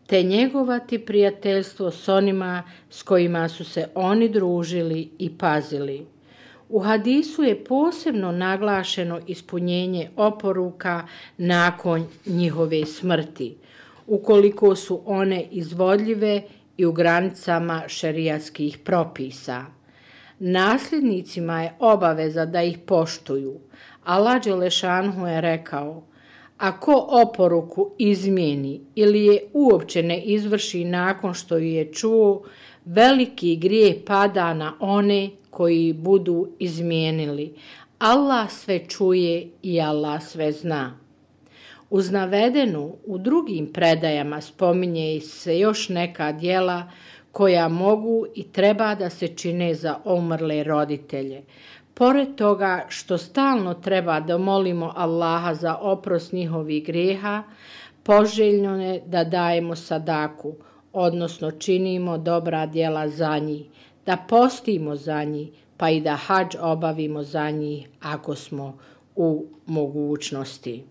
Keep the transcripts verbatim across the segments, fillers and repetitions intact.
te njegovati prijateljstvo s onima s kojima su se oni družili i pazili. U hadisu je posebno naglašeno ispunjenje oporuka nakon njihove smrti, ukoliko su one izvodljive i u granicama šerijatskih propisa. Nasljednicima je obaveza da ih poštuju. Allah dželešanhu je rekao: ako oporuku izmijeni ili je uopće ne izvrši nakon što ju je čuo, veliki grijeh pada na one koji budu izmijenili. Allah sve čuje i Allah sve zna. Uz navedenu u drugim predajama spominje se još neka djela koja mogu i treba da se čine za umrle roditelje. Pored toga što stalno treba da molimo Allaha za oprost njihovih grijeha, poželjno je da dajemo sadaku, odnosno činimo dobra djela za njih, da postimo za njih, pa i da hadž obavimo za njih ako smo u mogućnosti.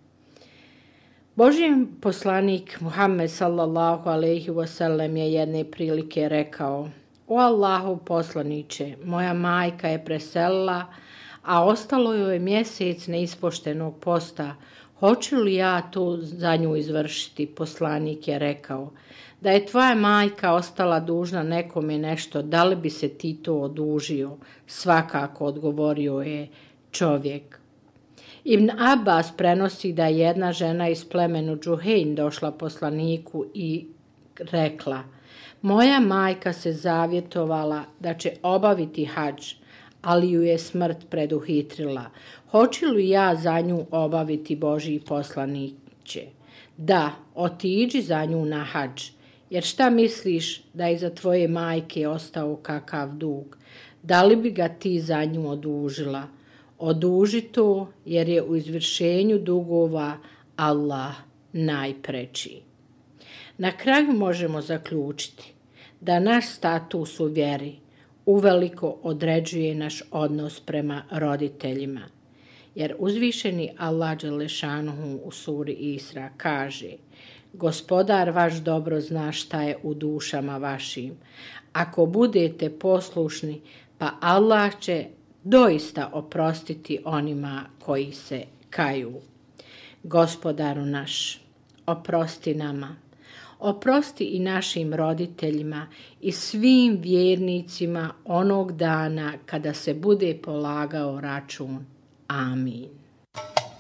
Božji poslanik Muhammed sallallahu alejhi ve sellem je jedne prilike rekao: o Allahu poslaniče, moja majka je preselila, a ostalo joj je mjesec neispoštenog posta. Hoću li ja to za nju izvršiti? Poslanik je rekao: da je tvoja majka ostala dužna nekome nešto, da li bi se ti to odužio? Svakako, odgovorio je čovjek. Ibn Abbas prenosi da je jedna žena iz plemenu Džuhejn došla poslaniku i rekla: moja majka se zavjetovala da će obaviti hadž, ali ju je smrt preduhitrila. Hoću li ja za nju obaviti, Božji poslaniće? Da, otiđi za nju na hadž, jer šta misliš da je za tvoje majke ostao kakav dug? Da li bi ga ti za nju odužila? Oduži to, jer je u izvršenju dugova Allah najpreči. Na kraju možemo zaključiti da naš status u vjeri uveliko određuje naš odnos prema roditeljima, jer uzvišeni Allah dželešanuhu u suri Isra kaže: gospodar vaš dobro zna šta je u dušama vašim. Ako budete poslušni, pa Allah će doista oprostiti onima koji se kaju. Gospodaru naš, oprosti nama, oprosti i našim roditeljima i svim vjernicima onog dana kada se bude polagao račun. Amin.